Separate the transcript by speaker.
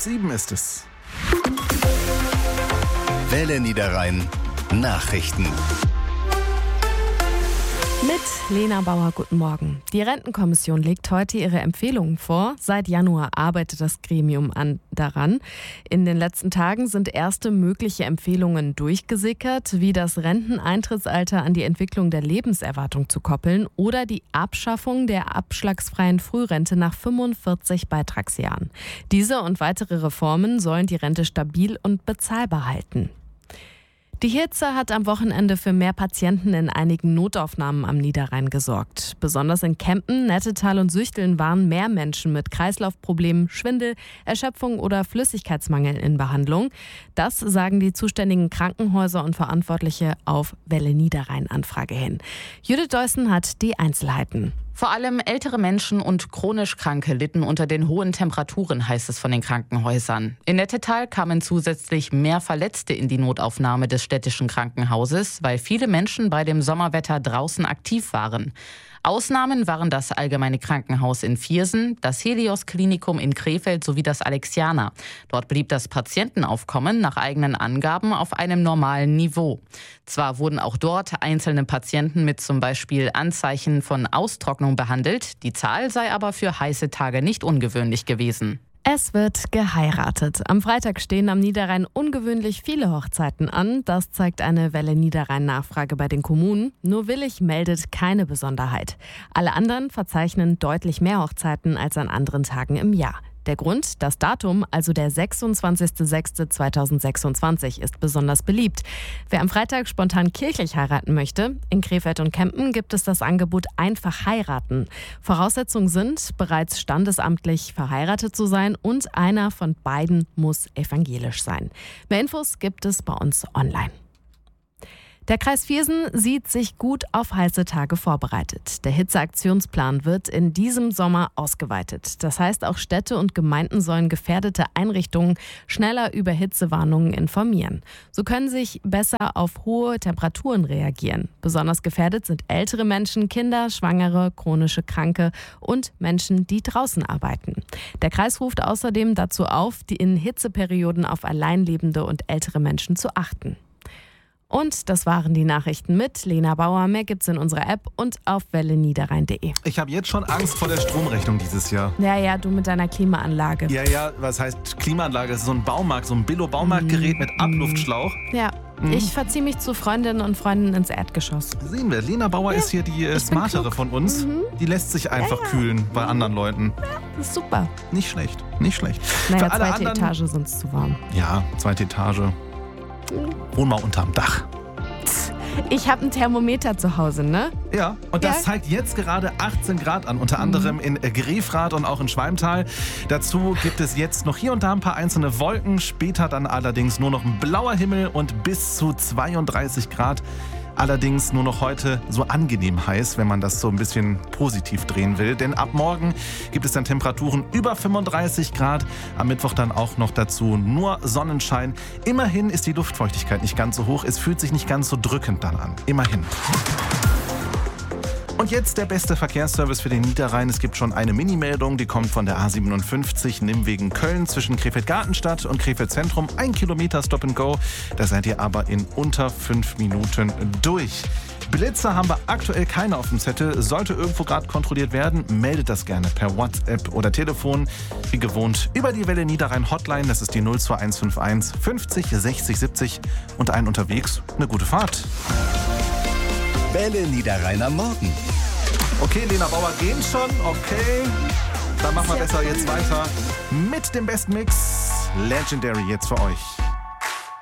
Speaker 1: 7 ist es.
Speaker 2: Welle Niederrhein Nachrichten.
Speaker 3: Mit Lena Bauer, guten Morgen. Die Rentenkommission legt heute ihre Empfehlungen vor. Seit Januar arbeitet das Gremium daran. In den letzten Tagen sind erste mögliche Empfehlungen durchgesickert, wie das Renteneintrittsalter an die Entwicklung der Lebenserwartung zu koppeln oder die Abschaffung der abschlagsfreien Frührente nach 45 Beitragsjahren. Diese und weitere Reformen sollen die Rente stabil und bezahlbar halten. Die Hitze hat am Wochenende für mehr Patienten in einigen Notaufnahmen am Niederrhein gesorgt. Besonders in Kempen, Nettetal und Süchteln waren mehr Menschen mit Kreislaufproblemen, Schwindel, Erschöpfung oder Flüssigkeitsmangel in Behandlung. Das sagen die zuständigen Krankenhäuser und Verantwortliche auf Welle Niederrhein Anfrage hin. Judith Deussen hat die Einzelheiten.
Speaker 4: Vor allem ältere Menschen und chronisch Kranke litten unter den hohen Temperaturen, heißt es von den Krankenhäusern. In Nettetal kamen zusätzlich mehr Verletzte in die Notaufnahme des städtischen Krankenhauses, weil viele Menschen bei dem Sommerwetter draußen aktiv waren. Ausnahmen waren das Allgemeine Krankenhaus in Viersen, das Helios-Klinikum in Krefeld sowie das Alexianer. Dort blieb das Patientenaufkommen nach eigenen Angaben auf einem normalen Niveau. Zwar wurden auch dort einzelne Patienten mit zum Beispiel Anzeichen von Austrocknung behandelt, die Zahl sei aber für heiße Tage nicht ungewöhnlich gewesen.
Speaker 3: Es wird geheiratet. Am Freitag stehen am Niederrhein ungewöhnlich viele Hochzeiten an. Das zeigt eine Welle Niederrhein-Nachfrage bei den Kommunen. Nur Willich meldet keine Besonderheit. Alle anderen verzeichnen deutlich mehr Hochzeiten als an anderen Tagen im Jahr. Der Grund, das Datum, also der 26.06.2026, ist besonders beliebt. Wer am Freitag spontan kirchlich heiraten möchte, in Krefeld und Kempen gibt es das Angebot Einfach heiraten. Voraussetzungen sind, bereits standesamtlich verheiratet zu sein und einer von beiden muss evangelisch sein. Mehr Infos gibt es bei uns online. Der Kreis Viersen sieht sich gut auf heiße Tage vorbereitet. Der Hitzeaktionsplan wird in diesem Sommer ausgeweitet. Das heißt, auch Städte und Gemeinden sollen gefährdete Einrichtungen schneller über Hitzewarnungen informieren. So können sich besser auf hohe Temperaturen reagieren. Besonders gefährdet sind ältere Menschen, Kinder, Schwangere, chronische Kranke und Menschen, die draußen arbeiten. Der Kreis ruft außerdem dazu auf, in Hitzeperioden auf alleinlebende und ältere Menschen zu achten. Und das waren die Nachrichten mit Lena Bauer. Mehr gibt's in unserer App und auf welleniederrhein.de.
Speaker 1: Ich habe jetzt schon Angst vor der Stromrechnung dieses Jahr.
Speaker 3: Ja, du mit deiner Klimaanlage.
Speaker 1: Ja, was heißt Klimaanlage? Das ist so ein Baumarkt, so ein Billo-Baumarktgerät mit Abluftschlauch.
Speaker 3: Ja, ich verziehe mich zu Freundinnen und Freunden ins Erdgeschoss.
Speaker 1: Sehen wir, Lena Bauer ist hier die smartere von uns. Die lässt sich einfach kühlen bei anderen Leuten.
Speaker 3: Ja, das ist super.
Speaker 1: Nicht schlecht.
Speaker 3: Naja,
Speaker 1: Für alle
Speaker 3: zweite
Speaker 1: anderen,
Speaker 3: Etage sonst zu warm.
Speaker 1: Ja, zweite Etage. Wohn mal unterm Dach.
Speaker 3: Ich habe ein Thermometer zu Hause, ne?
Speaker 1: Ja, und das zeigt jetzt gerade 18 Grad an, unter anderem in Grefrath und auch in Schwalmtal. Dazu gibt es jetzt noch hier und da ein paar einzelne Wolken, später dann allerdings nur noch ein blauer Himmel und bis zu 32 Grad. Allerdings nur noch heute so angenehm heiß, wenn man das so ein bisschen positiv drehen will. Denn ab morgen gibt es dann Temperaturen über 35 Grad. Am Mittwoch dann auch noch dazu nur Sonnenschein. Immerhin ist die Luftfeuchtigkeit nicht ganz so hoch. Es fühlt sich nicht ganz so drückend dann an. Immerhin. Und jetzt der beste Verkehrsservice für den Niederrhein. Es gibt schon eine Mini-Meldung, die kommt von der A57 Nimwegen Köln zwischen Krefeld-Gartenstadt und Krefeld-Zentrum. 1 Kilometer Stop and Go. Da seid ihr aber in unter 5 Minuten durch. Blitzer haben wir aktuell keine auf dem Zettel. Sollte irgendwo gerade kontrolliert werden, meldet das gerne per WhatsApp oder Telefon. Wie gewohnt über die Welle Niederrhein Hotline. Das ist die 02151 50 60 70 und einen unterwegs. Eine gute Fahrt.
Speaker 2: Welle Niederrheiner Morgen.
Speaker 1: Okay, Lena Bauer gehen schon. Okay. Dann machen wir besser jetzt weiter mit dem besten Mix. Legendary jetzt für euch.